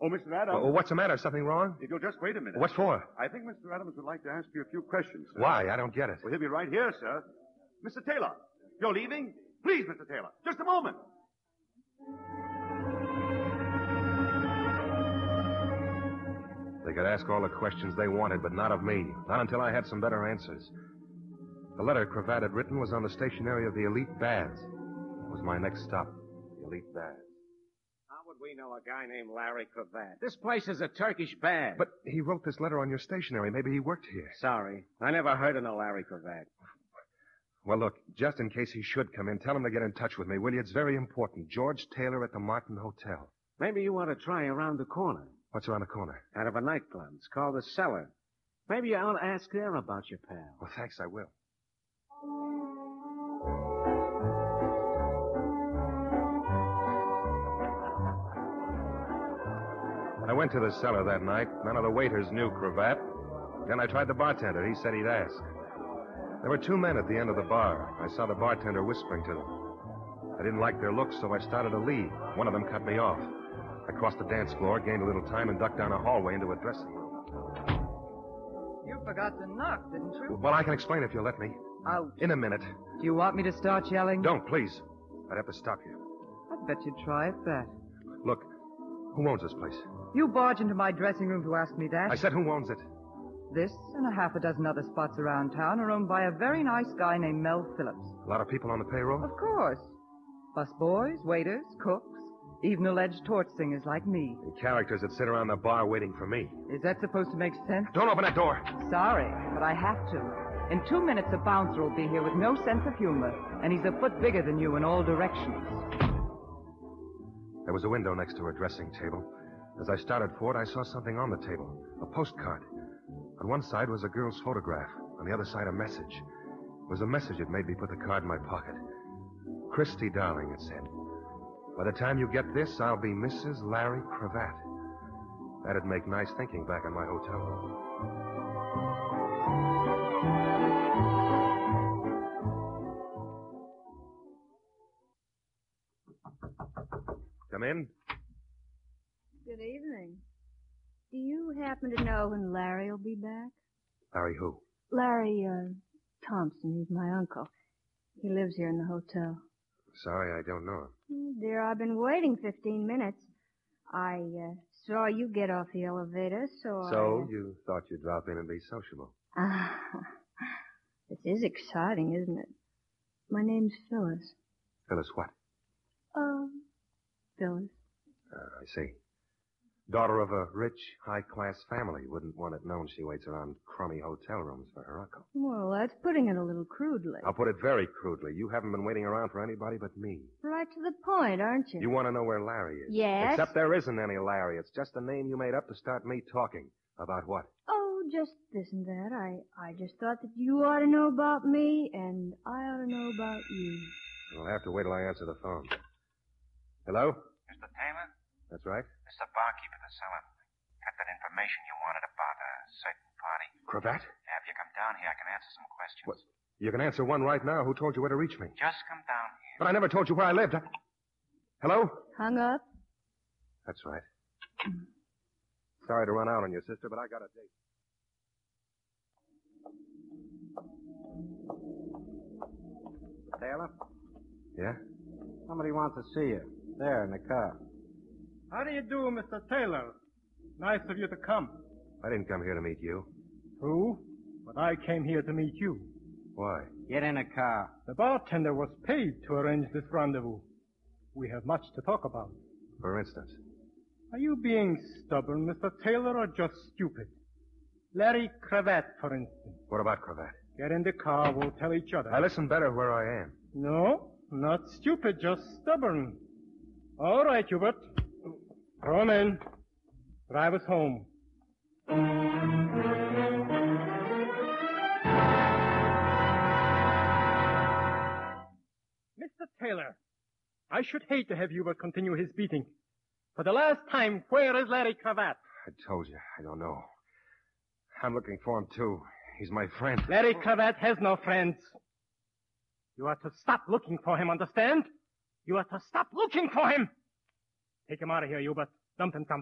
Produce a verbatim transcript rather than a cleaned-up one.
Oh, Mister Adams. Well, what's the matter? Something wrong? If you'll just wait a minute. What for? I think Mister Adams would like to ask you a few questions, sir. Why? I don't get it. Well, he'll be right here, sir. Mister Taylor, you're leaving? Please, Mister Taylor, just a moment. They could ask all the questions they wanted, but not of me. Not until I had some better answers. The letter Cravat had written was on the stationery of the Elite Baths. It was my next stop, the Elite Baths. How would we know a guy named Larry Cravat? This place is a Turkish bath. But he wrote this letter on your stationery. Maybe he worked here. Sorry. I never heard of no Larry Cravat. Well, look, just in case he should come in, tell him to get in touch with me, will you? It's very important. George Taylor at the Martin Hotel. Maybe you want to try around the corner. What's around the corner? Out of a nightclub. It's called the Cellar. Maybe you ought to ask there about your pal. Well, thanks, I will. I went to the cellar that night. None of the waiters knew Cravat. Then I tried the bartender. He said he'd ask. There were two men at the end of the bar. I saw the bartender whispering to them. I didn't like their looks, so I started to leave. One of them cut me off. I crossed the dance floor, gained a little time, and ducked down a hallway into a dressing room. You forgot to knock, didn't you? Well, I can explain if you'll let me. Out. In a minute. Do you want me to start yelling? Don't, please. I'd have to stop you. I bet you'd try it that. Look, who owns this place? You barge into my dressing room to ask me that. I said who owns it? This and a half a dozen other spots around town are owned by a very nice guy named Mel Phillips. A lot of people on the payroll? Of course. Busboys, waiters, cooks, even alleged torch singers like me. And characters that sit around the bar waiting for me. Is that supposed to make sense? Don't open that door. Sorry, but I have to. In two minutes, a bouncer will be here with no sense of humor, and he's a foot bigger than you in all directions. There was a window next to her dressing table. As I started for it, I saw something on the table. A postcard. On one side was a girl's photograph. On the other side, a message. It was a message that made me put the card in my pocket. Christy, darling, it said. By the time you get this, I'll be Missus Larry Cravat. That'd make nice thinking back in my hotel room. Come in. Good evening. Do you happen to know when Larry will be back? Larry who? Larry, uh, Thompson. He's my uncle. He lives here in the hotel. Sorry, I don't know him. Oh, dear, I've been waiting fifteen minutes. I, uh, saw you get off the elevator, so So, I... you thought you'd drop in and be sociable. Ah, this is exciting, isn't it? My name's Phyllis. Phyllis what? Um, Phyllis. Uh, I see. Daughter of a rich, high-class family. Wouldn't want it known she waits around crummy hotel rooms for her uncle. Well, that's putting it a little crudely. I'll put it very crudely. You haven't been waiting around for anybody but me. Right to the point, aren't you? You want to know where Larry is? Yes. Except there isn't any Larry. It's just a name you made up to start me talking. About what? Oh, just this and that. I, I just thought that you ought to know about me, and I ought to know about you. I'll have to wait till I answer the phone. Hello? Mister Taylor? That's right. This is the barkeeper at the cellar. Got that information you wanted about a certain party. Cravat? Yeah, if you come down here, I can answer some questions. What? You can answer one right now. Who told you where to reach me? Just come down here. But I never told you where I lived. I... Hello? Hung up? That's right. Sorry to run out on you, sister, but I got a date. Taylor? Yeah? Somebody wants to see you. There, in the car. How do you do, Mister Taylor? Nice of you to come. I didn't come here to meet you. True, but I came here to meet you. Why? Get in the car. The bartender was paid to arrange this rendezvous. We have much to talk about. For instance? Are you being stubborn, Mister Taylor, or just stupid? Larry Cravat, for instance. What about Cravat? Get in the car, we'll tell each other. I listen better where I am. No, not stupid, just stubborn. All right, Hubert. Throw him in. Drive us home. Mister Taylor, I should hate to have Hubert continue his beating. For the last time, where is Larry Cravat? I told you, I don't know. I'm looking for him, too. He's my friend. Larry Cravat has no friends. You are to stop looking for him, understand? You are to stop looking for him. Take him out of here, Hubert. Dump him some.